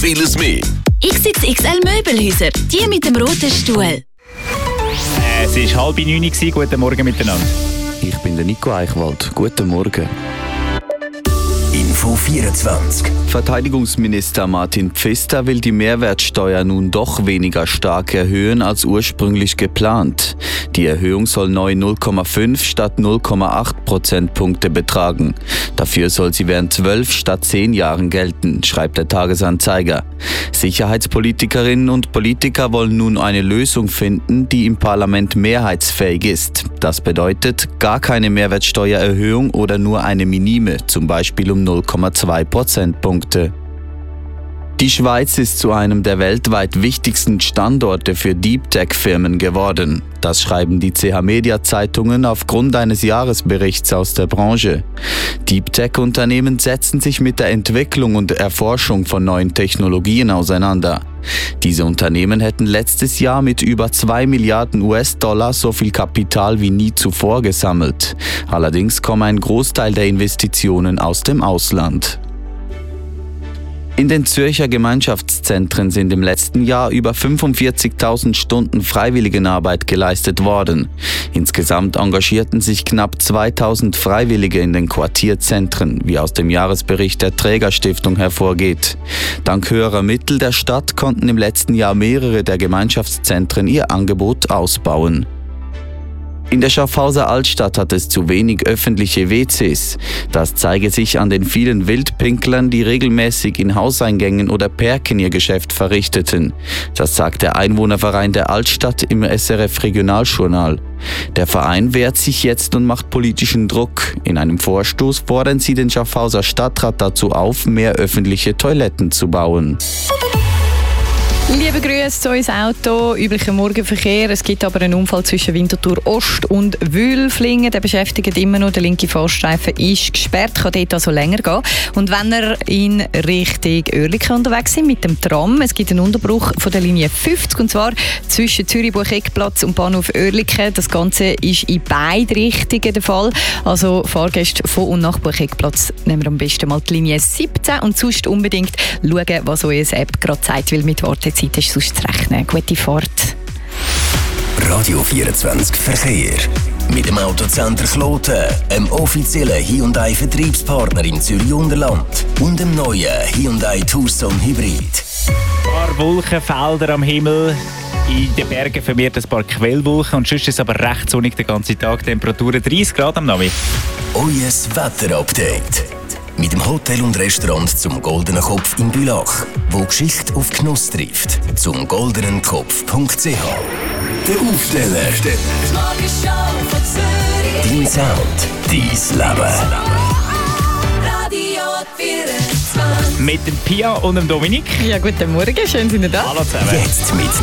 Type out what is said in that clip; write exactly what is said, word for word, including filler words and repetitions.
vieles mehr. X X X L Möbelhäuser, die mit dem roten Stuhl. Äh, es war halb neun. Guten Morgen miteinander. Ich bin der Nico Eichwald. Guten Morgen. Info vierundzwanzig. Verteidigungsminister Martin Pfister will die Mehrwertsteuer nun doch weniger stark erhöhen als ursprünglich geplant. Die Erhöhung soll neu null Komma fünf statt null Komma acht Prozentpunkte betragen. Dafür soll sie während zwölf statt zehn Jahren gelten, schreibt der Tagesanzeiger. Sicherheitspolitikerinnen und Politiker wollen nun eine Lösung finden, die im Parlament mehrheitsfähig ist. Das bedeutet gar keine Mehrwertsteuererhöhung oder nur eine minime, zum Beispiel um null Komma zwei Prozentpunkte. Die Schweiz ist zu einem der weltweit wichtigsten Standorte für Deep Tech-Firmen geworden. Das schreiben die C H Media Zeitungen aufgrund eines Jahresberichts aus der Branche. Deep Tech-Unternehmen setzen sich mit der Entwicklung und Erforschung von neuen Technologien auseinander. Diese Unternehmen hätten letztes Jahr mit über zwei Milliarden U S-Dollar so viel Kapital wie nie zuvor gesammelt. Allerdings komme ein Großteil der Investitionen aus dem Ausland. In den Zürcher Gemeinschaftszentren sind im letzten Jahr über fünfundvierzigtausend Stunden Freiwilligenarbeit geleistet worden. Insgesamt engagierten sich knapp zweitausend Freiwillige in den Quartierzentren, wie aus dem Jahresbericht der Trägerstiftung hervorgeht. Dank höherer Mittel der Stadt konnten im letzten Jahr mehrere der Gemeinschaftszentren ihr Angebot ausbauen. In der Schaffhauser Altstadt hat es zu wenig öffentliche W Cs. Das zeige sich an den vielen Wildpinklern, die regelmäßig in Hauseingängen oder Parken ihr Geschäft verrichteten. Das sagt der Einwohnerverein der Altstadt im S R F Regionaljournal. Der Verein wehrt sich jetzt und macht politischen Druck. In einem Vorstoß fordern sie den Schaffhauser Stadtrat dazu auf, mehr öffentliche Toiletten zu bauen. Liebe Grüße zu uns Auto, üblicher Morgenverkehr. Es gibt aber einen Unfall zwischen Winterthur Ost und Wülflingen. Der beschäftigt immer noch. Der linke Fahrstreifen ist gesperrt, kann dort also länger gehen. Und wenn ihr in Richtung Oerlikon unterwegs sind mit dem Tram, es gibt einen Unterbruch von der Linie fünfzig, und zwar zwischen Zürich-Bucheckplatz und Bahnhof Oerlikon. Das Ganze ist in beide Richtungen der Fall. Also Fahrgäste von und nach Bucheckplatz nehmen wir am besten mal die Linie siebzehn und sonst unbedingt schauen, was eure App gerade sagt, weil mit Wartezeit ist sonst zu rechnen. Gute Fahrt. Radio vierundzwanzig Verkehr. Mit dem Autocenter Kloten, einem offiziellen Hyundai-Vertriebspartner im Zürich-Unterland und dem neuen Hyundai Tucson Hybrid. Ein paar Wolkenfelder am Himmel. In den Bergen vermehrt ein paar Quellwolken und sonst ist es aber recht sonnig den ganzen Tag. Temperaturen dreißig Grad am Navi. Euer Wetterupdate. Mit dem Hotel und Restaurant zum Goldenen Kopf in Bülach, wo Geschichte auf Genuss trifft. Zum goldenen kopf punkt c h. Der Aufsteller. Dein Sound, dein Leben. Radio vierundzwanzig. Mit dem Pia und dem Dominik. Ja, guten Morgen, schön sind ihr da. Hallo zusammen. Jetzt mit